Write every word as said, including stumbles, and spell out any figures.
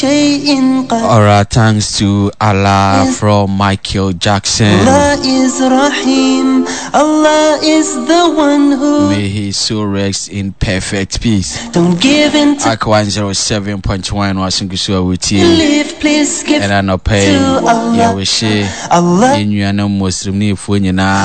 Alright, thanks to Allah from Michael Jackson. Allah is Rahim. Allah is the one who may his soul rest in perfect peace. Don't give in to Ak one oh seven point one Wasungusu with you. Live, please give and I no pay. to Allah. Yeah, we share. Allah. In you are no Muslim.